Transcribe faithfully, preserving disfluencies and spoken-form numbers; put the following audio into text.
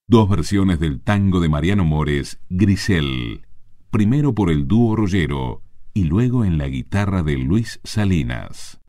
Dos versiones del tango de Mariano Mores, Grisel. Primero por el dúo Rollero y luego en la guitarra de Luis Salinas.